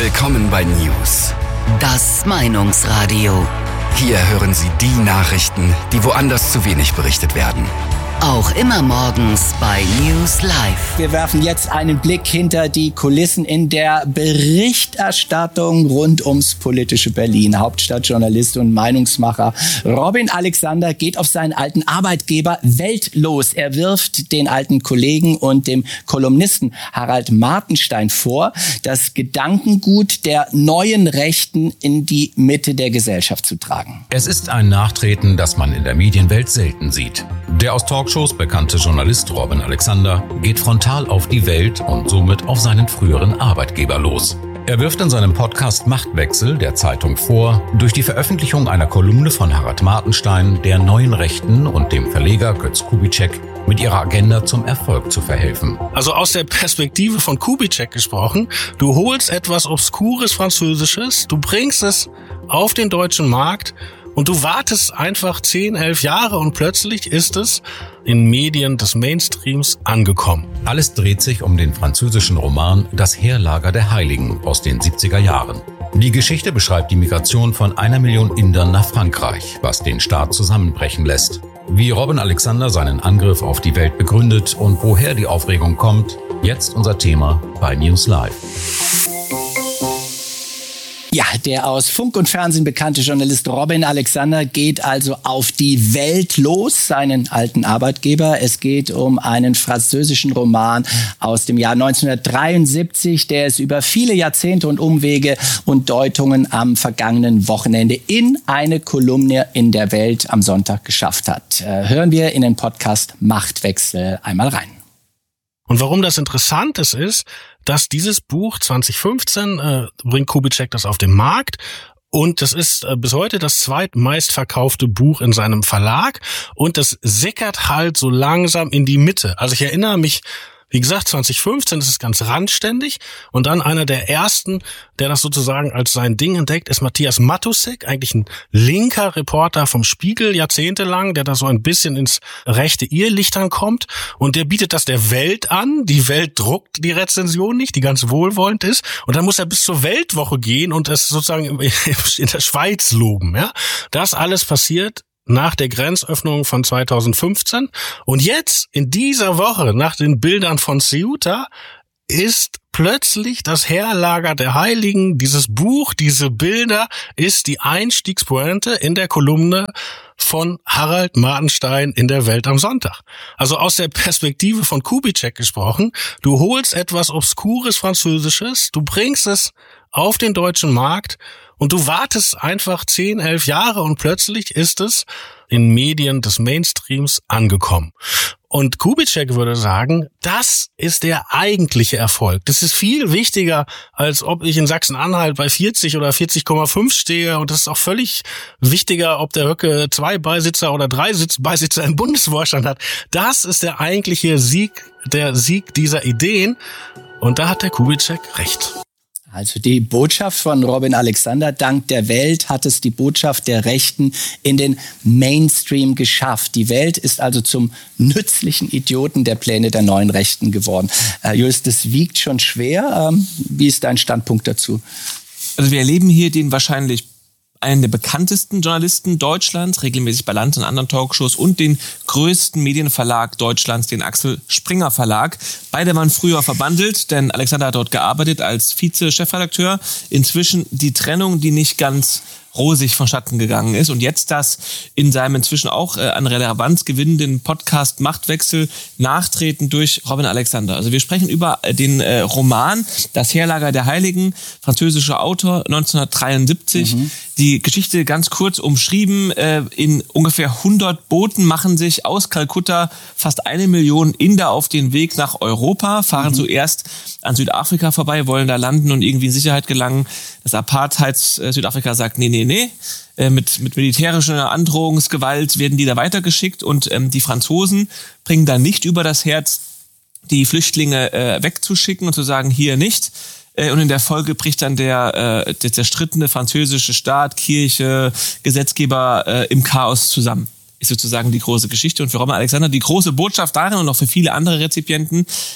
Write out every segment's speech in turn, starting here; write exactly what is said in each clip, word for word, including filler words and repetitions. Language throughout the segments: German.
Willkommen bei News. Das Meinungsradio. Hier hören Sie die Nachrichten, die woanders zu wenig berichtet werden. Auch immer morgens bei News Live. Wir werfen jetzt einen Blick hinter die Kulissen in der Berichterstattung rund ums politische Berlin. Hauptstadtjournalist und Meinungsmacher Robin Alexander geht auf seinen alten Arbeitgeber Welt los. Er wirft den alten Kollegen und dem Kolumnisten Harald Martenstein vor, das Gedankengut der neuen Rechten in die Mitte der Gesellschaft zu tragen. Es ist ein Nachtreten, das man in der Medienwelt selten sieht. Der aus Talkshows bekannte Journalist Robin Alexander geht frontal auf die Welt und somit auf seinen früheren Arbeitgeber los. Er wirft in seinem Podcast Machtwechsel der Zeitung vor, durch die Veröffentlichung einer Kolumne von Harald Martenstein der neuen Rechten und dem Verleger Götz Kubitschek mit ihrer Agenda zum Erfolg zu verhelfen. Also aus der Perspektive von Kubitschek gesprochen, du holst etwas obskures Französisches, du bringst es auf den deutschen Markt und du wartest einfach zehn, elf Jahre und plötzlich ist es in Medien des Mainstreams angekommen. Alles dreht sich um den französischen Roman Das Heerlager der Heiligen aus den siebziger Jahren. Die Geschichte beschreibt die Migration von einer Million Indern nach Frankreich, was den Staat zusammenbrechen lässt. Wie Robin Alexander seinen Angriff auf die Welt begründet und woher die Aufregung kommt, jetzt unser Thema bei News Live. Ja, der aus Funk und Fernsehen bekannte Journalist Robin Alexander geht also auf die Welt los, seinen alten Arbeitgeber. Es geht um einen französischen Roman aus dem Jahr neunzehnhundertdreiundsiebzig, der es über viele Jahrzehnte und Umwege und Deutungen am vergangenen Wochenende in eine Kolumne in der Welt am Sonntag geschafft hat. Hören wir in den Podcast Machtwechsel einmal rein. Und warum das interessant ist, ist, dass dieses Buch zwanzig fünfzehn äh, bringt Kubitschek das auf den Markt und das ist äh, bis heute das zweitmeistverkaufte Buch in seinem Verlag und das sickert halt so langsam in die Mitte. Also ich erinnere mich, wie gesagt, zwanzig fünfzehn ist es ganz randständig und dann einer der ersten, der das sozusagen als sein Ding entdeckt, ist Matthias Matusek, eigentlich ein linker Reporter vom Spiegel jahrzehntelang, der da so ein bisschen ins rechte Irrlicht kommt und der bietet das der Welt an. Die Welt druckt die Rezension nicht, die ganz wohlwollend ist und dann muss er bis zur Weltwoche gehen und es sozusagen in der Schweiz loben. Ja, das alles passiert nach der Grenzöffnung von zweitausendfünfzehn. Und jetzt, in dieser Woche, nach den Bildern von Ceuta, ist plötzlich das Heerlager der Heiligen, dieses Buch, diese Bilder, ist die Einstiegspointe in der Kolumne von Harald Martenstein in der Welt am Sonntag. Also aus der Perspektive von Kubitschek gesprochen, du holst etwas obskures Französisches, du bringst es auf den deutschen Markt und du wartest einfach zehn, elf Jahre und plötzlich ist es in Medien des Mainstreams angekommen. Und Kubitschek würde sagen, das ist der eigentliche Erfolg. Das ist viel wichtiger, als ob ich in Sachsen-Anhalt bei vierzig oder vierzig Komma fünf stehe. Und das ist auch völlig wichtiger, ob der Höcke zwei Beisitzer oder drei Beisitzer im Bundesvorstand hat. Das ist der eigentliche Sieg, der Sieg dieser Ideen. Und da hat der Kubitschek recht. Also die Botschaft von Robin Alexander, dank der Welt hat es die Botschaft der Rechten in den Mainstream geschafft. Die Welt ist also zum nützlichen Idioten der Pläne der neuen Rechten geworden. Äh, Julius, das wiegt schon schwer. Ähm, wie ist dein Standpunkt dazu? Also wir erleben hier den wahrscheinlich einen der bekanntesten Journalisten Deutschlands, regelmäßig bei Lanz und anderen Talkshows und den größten Medienverlag Deutschlands, den Axel Springer Verlag. Beide waren früher verbandelt, denn Alexander hat dort gearbeitet als Vize-Chefredakteur. Inzwischen die Trennung, die nicht ganz rosig vonstatten gegangen ist und jetzt das in seinem inzwischen auch äh, an Relevanz gewinnenden Podcast Machtwechsel nachtreten durch Robin Alexander. Also wir sprechen über den äh, Roman Das Heerlager der Heiligen, französischer Autor, neunzehnhundertdreiundsiebzig. Mhm. Die Geschichte ganz kurz umschrieben, äh, in ungefähr hundert Booten machen sich aus Kalkutta fast eine Million Inder auf den Weg nach Europa, fahren mhm. zuerst an Südafrika vorbei, wollen da landen und irgendwie in Sicherheit gelangen. Das Apartheids-Südafrika sagt, nee, nee, nee, äh, mit, mit militärischer Androhungsgewalt werden die da weitergeschickt und ähm, die Franzosen bringen da nicht über das Herz, die Flüchtlinge äh, wegzuschicken und zu sagen, hier nicht. Äh, und in der Folge bricht dann der, äh, der zerstrittene französische Staat, Kirche, Gesetzgeber äh, im Chaos zusammen. Ist sozusagen die große Geschichte. Und für Robin Alexander die große Botschaft darin und auch für viele andere Rezipienten,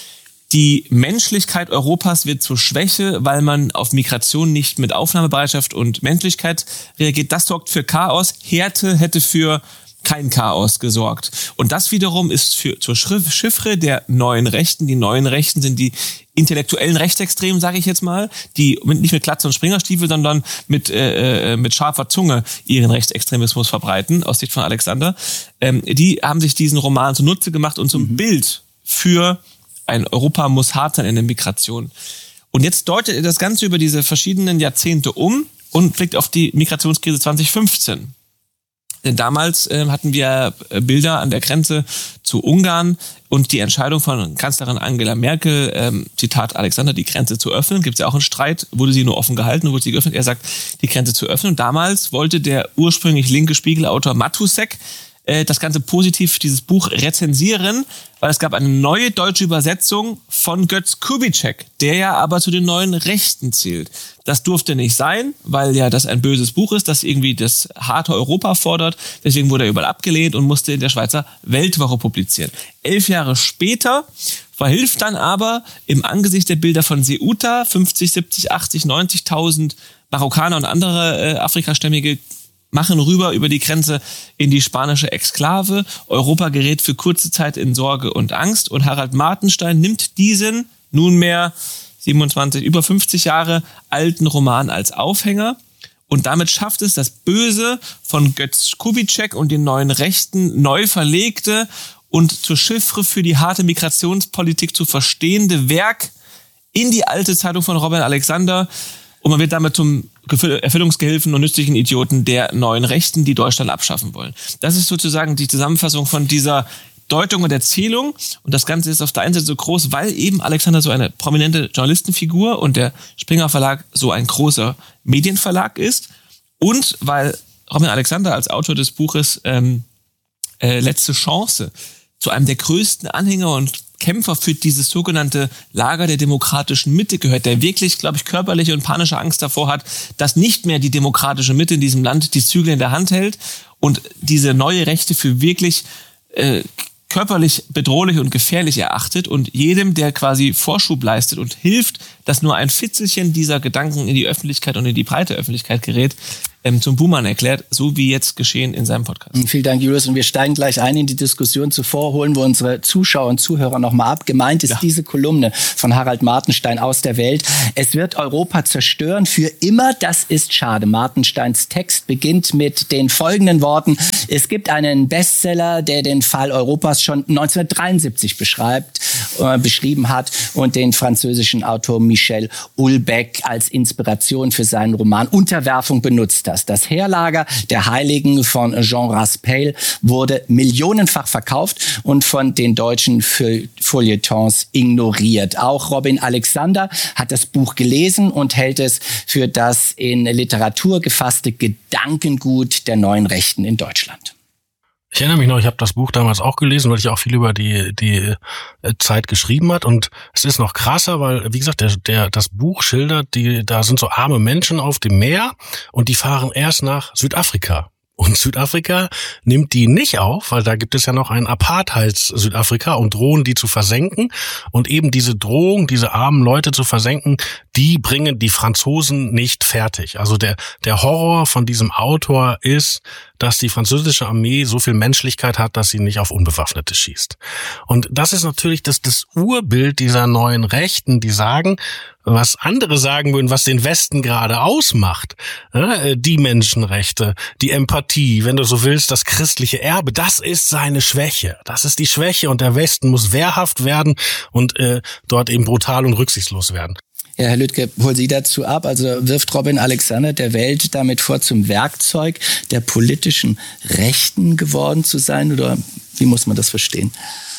Die Menschlichkeit Europas wird zur Schwäche, weil man auf Migration nicht mit Aufnahmebereitschaft und Menschlichkeit reagiert. Das sorgt für Chaos. Härte hätte für kein Chaos gesorgt. Und das wiederum ist für zur Chiffre der neuen Rechten. Die neuen Rechten sind die intellektuellen Rechtsextremen, sage ich jetzt mal, die nicht mit Glatze und Springerstiefel, sondern mit äh, mit scharfer Zunge ihren Rechtsextremismus verbreiten, aus Sicht von Alexander. Ähm, die haben sich diesen Roman zunutze gemacht und zum mhm. Bild für ein Europa muss hart sein in der Migration. Und jetzt deutet er das Ganze über diese verschiedenen Jahrzehnte um und blickt auf die Migrationskrise zwanzig fünfzehn. Denn damals äh, hatten wir Bilder an der Grenze zu Ungarn und die Entscheidung von Kanzlerin Angela Merkel, ähm, Zitat Alexander, die Grenze zu öffnen. Gibt es ja auch einen Streit, wurde sie nur offen gehalten, wurde sie geöffnet? Er sagt, die Grenze zu öffnen. Und damals wollte der ursprünglich linke Spiegelautor Matusek das Ganze positiv, dieses Buch rezensieren, weil es gab eine neue deutsche Übersetzung von Götz Kubitschek, der ja aber zu den neuen Rechten zählt. Das durfte nicht sein, weil ja das ein böses Buch ist, das irgendwie das harte Europa fordert. Deswegen wurde er überall abgelehnt und musste in der Schweizer Weltwoche publizieren. Elf Jahre später verhilft dann aber im Angesicht der Bilder von Ceuta fünfzig, siebzig, achtzig, neunzigtausend Marokkaner und andere äh, afrikastämmige machen rüber über die Grenze in die spanische Exklave. Europa gerät für kurze Zeit in Sorge und Angst und Harald Martenstein nimmt diesen nunmehr siebenundzwanzig, über fünfzig Jahre alten Roman als Aufhänger und damit schafft es das Böse von Götz Kubitschek und den neuen Rechten neu verlegte und zur Chiffre für die harte Migrationspolitik zu verstehende Werk in die alte Zeitung von Robin Alexander. Und man wird damit zum Erfüllungsgehilfen und nützlichen Idioten der neuen Rechten, die Deutschland abschaffen wollen. Das ist sozusagen die Zusammenfassung von dieser Deutung und Erzählung. Und das Ganze ist auf der einen Seite so groß, weil eben Alexander so eine prominente Journalistenfigur und der Springer Verlag so ein großer Medienverlag ist. Und weil Robin Alexander als Autor des Buches ähm, äh, Letzte Chance zu einem der größten Anhänger und Kämpfer für dieses sogenannte Lager der demokratischen Mitte gehört, der wirklich, glaube ich, körperliche und panische Angst davor hat, dass nicht mehr die demokratische Mitte in diesem Land die Zügel in der Hand hält und diese neue Rechte für wirklich äh, körperlich bedrohlich und gefährlich erachtet und jedem, der quasi Vorschub leistet und hilft, dass nur ein Fitzelchen dieser Gedanken in die Öffentlichkeit und in die breite Öffentlichkeit gerät, ähm, zum Buhmann erklärt, so wie jetzt geschehen in seinem Podcast. Vielen Dank, Julius. Und wir steigen gleich ein in die Diskussion. Zuvor holen wir unsere Zuschauer und Zuhörer nochmal ab. Gemeint ist ja diese Kolumne von Harald Martenstein aus der Welt. Es wird Europa zerstören für immer. Das ist schade. Martensteins Text beginnt mit den folgenden Worten. Es gibt einen Bestseller, der den Fall Europas schon neunzehnhundertdreiundsiebzig beschreibt, äh, beschrieben hat und den französischen Autor Michel Houellebecq als Inspiration für seinen Roman Unterwerfung benutzt hat. Das Heerlager der Heiligen von Jean Raspail wurde millionenfach verkauft und von den deutschen Feuilletons ignoriert. Auch Robin Alexander hat das Buch gelesen und hält es für das in Literatur gefasste Gedankengut der neuen Rechten in Deutschland. Ich erinnere mich noch, ich habe das Buch damals auch gelesen, weil ich auch viel über die die Zeit geschrieben hat und es ist noch krasser, weil wie gesagt, der der das Buch schildert, die da sind so arme Menschen auf dem Meer und die fahren erst nach Südafrika. Und Südafrika nimmt die nicht auf, weil da gibt es ja noch ein Apartheids-Südafrika und drohen die zu versenken. Und eben diese Drohung, diese armen Leute zu versenken, die bringen die Franzosen nicht fertig. Also der der Horror von diesem Autor ist, dass die französische Armee so viel Menschlichkeit hat, dass sie nicht auf Unbewaffnete schießt. Und das ist natürlich das, das Urbild dieser neuen Rechten, die sagen, was andere sagen würden, was den Westen gerade ausmacht. Die Menschenrechte, die Empathie, wenn du so willst, das christliche Erbe, das ist seine Schwäche. Das ist die Schwäche und der Westen muss wehrhaft werden und äh, dort eben brutal und rücksichtslos werden. Ja, Herr Lüdke, hol Sie dazu ab. Also wirft Robin Alexander der Welt damit vor, zum Werkzeug der politischen Rechten geworden zu sein? Oder wie muss man das verstehen?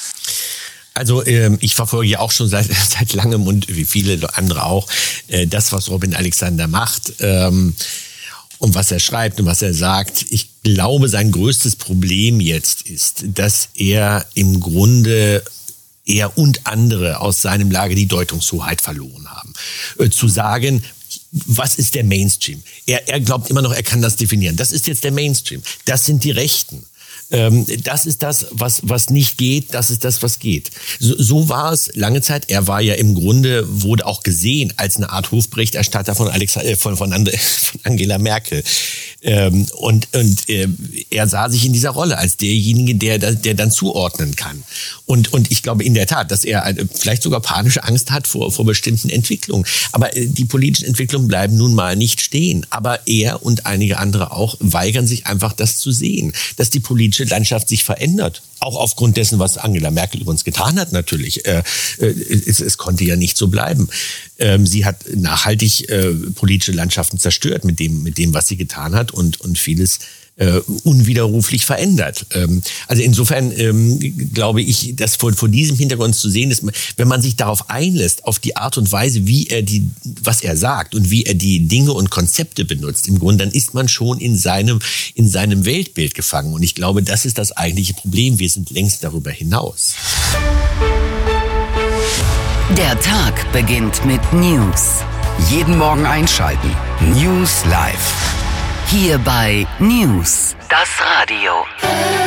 Also ähm, ich verfolge ja auch schon seit seit langem und wie viele andere auch äh, das, was Robin Alexander macht ähm, und was er schreibt und was er sagt. Ich glaube, sein größtes Problem jetzt ist, dass er im Grunde er und andere aus seinem Lager die Deutungshoheit verloren haben. Äh, zu sagen, was ist der Mainstream? Er, er glaubt immer noch, er kann das definieren. Das ist jetzt der Mainstream. Das sind die Rechten. Ähm, das ist das, was, was nicht geht, das ist das, was geht. So, so war es lange Zeit. Er war ja im Grunde, wurde auch gesehen als eine Art Hofberichterstatter von, Alex, äh, von, von, And- von Angela Merkel. Ähm, und und äh, er sah sich in dieser Rolle als derjenige, der, der dann zuordnen kann. Und, und ich glaube in der Tat, dass er eine, vielleicht sogar panische Angst hat vor, vor bestimmten Entwicklungen. Aber äh, die politischen Entwicklungen bleiben nun mal nicht stehen. Aber er und einige andere auch weigern sich einfach, das zu sehen, dass die politische Landschaft sich verändert. Auch aufgrund dessen, was Angela Merkel übrigens getan hat, natürlich. Äh, es, es konnte ja nicht so bleiben. Ähm, sie hat nachhaltig äh, politische Landschaften zerstört mit dem, mit dem, was sie getan hat und, und vieles äh, unwiderruflich verändert. Ähm, also insofern ähm, glaube ich, dass vor, vor diesem Hintergrund zu sehen ist, wenn man sich darauf einlässt, auf die Art und Weise, wie er die, was er sagt und wie er die Dinge und Konzepte benutzt, im Grunde, dann ist man schon in seinem, in seinem Weltbild gefangen. Und ich glaube, das ist das eigentliche Problem. Wir sind längst darüber hinaus. Der Tag beginnt mit News. Jeden Morgen einschalten. News Live. Hier bei News, das Radio.